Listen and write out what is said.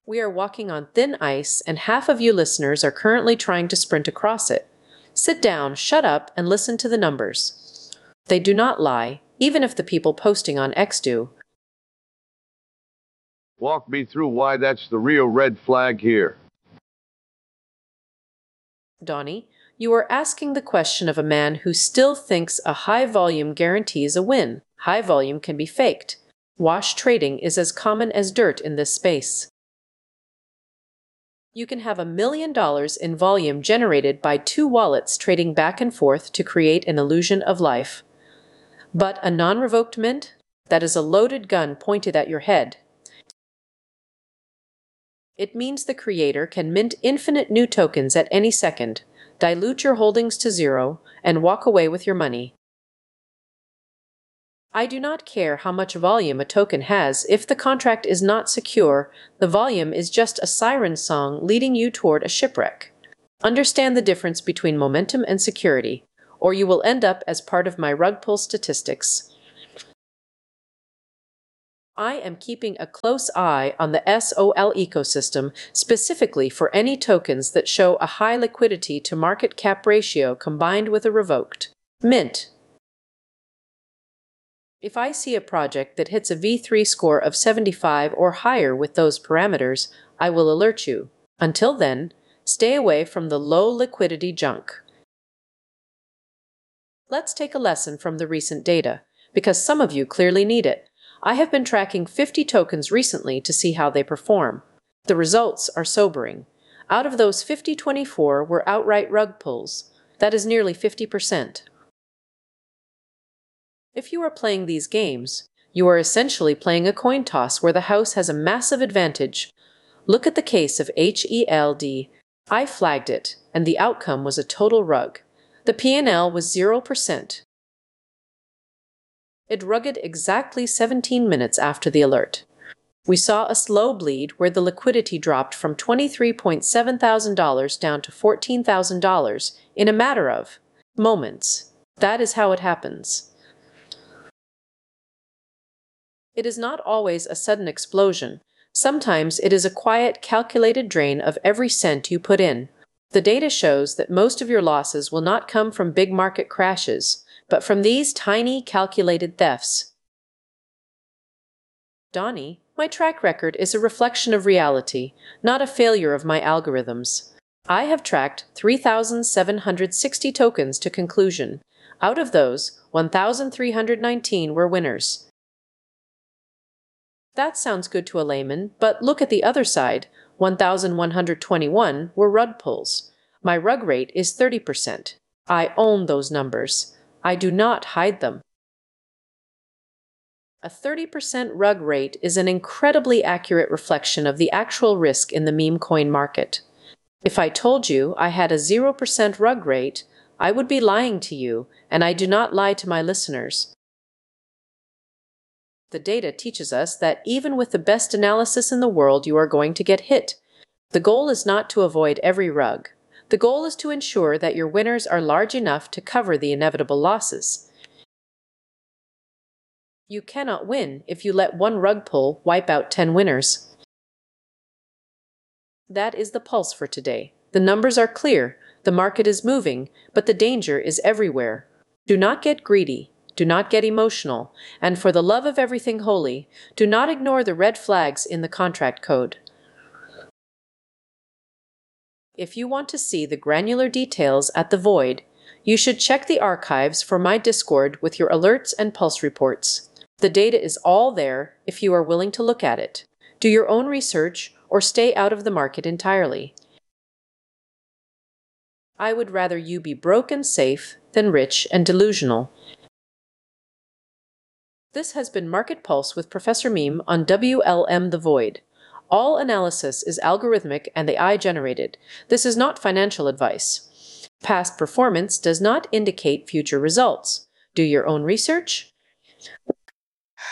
We are walking on thin ice, and half of you listeners are currently trying to sprint across it. Sit down, shut up, and listen to the numbers. They do not lie, even if the people posting on X do. Walk me through why that's the real red flag here. Donnie, you are asking the question of a man who still thinks a high volume guarantees a win. High volume can be faked. Wash trading is as common as dirt in this space. You can have $1 million in volume generated by two wallets trading back and forth to create an illusion of life. But a non-revoked mint? That is a loaded gun pointed at your head. It means the creator can mint infinite new tokens at any second, dilute your holdings to zero, and walk away with your money. I do not care how much volume a token has if the contract is not secure. The volume is just a siren song leading you toward a shipwreck. Understand the difference between momentum and security, or you will end up as part of my rug pull statistics. I am keeping a close eye on the SOL ecosystem, specifically for any tokens that show a high liquidity to market cap ratio combined with a revoked mint. If I see a project that hits a V3 score of 75 or higher with those parameters, I will alert you. Until then, stay away from the low liquidity junk. Let's take a lesson from the recent data, because some of you clearly need it. I have been tracking 50 tokens recently to see how they perform. The results are sobering. Out of those 50, 24 were outright rug pulls. That is nearly 50%. If you are playing these games, you are essentially playing a coin toss where the house has a massive advantage. Look at the case of HELD. I flagged it, and the outcome was a total rug. The P&L was 0%. It rugged exactly 17 minutes after the alert. We saw a slow bleed where the liquidity dropped from $23.7 thousand down to $14,000 in a matter of moments. That is how it happens. It is not always a sudden explosion. Sometimes it is a quiet, calculated drain of every cent you put in. The data shows that most of your losses will not come from big market crashes, but from these tiny, calculated thefts. Donnie, my track record is a reflection of reality, not a failure of my algorithms. I have tracked 3,760 tokens to conclusion. Out of those, 1,319 were winners. That sounds good to a layman, but look at the other side. 1,121 were rug pulls. My rug rate is 30%. I own those numbers. I do not hide them. A 30% rug rate is an incredibly accurate reflection of the actual risk in the meme coin market. If I told you I had a 0% rug rate, I would be lying to you, and I do not lie to my listeners. The data teaches us that even with the best analysis in the world, you are going to get hit. The goal is not to avoid every rug. The goal is to ensure that your winners are large enough to cover the inevitable losses. You cannot win if you let one rug pull wipe out 10 winners. That is the pulse for today. The numbers are clear, the market is moving, but the danger is everywhere. Do not get greedy. Do not get emotional, and for the love of everything holy, do not ignore the red flags in the contract code. If you want to see the granular details at the Void, you should check the archives for my Discord with your alerts and pulse reports. The data is all there if you are willing to look at it. Do your own research or stay out of the market entirely. I would rather you be broke and safe than rich and delusional. This has been Market Pulse with Professor Meme on WLM The Void. All analysis is algorithmic and AI generated. This is not financial advice. Past performance does not indicate future results. Do your own research.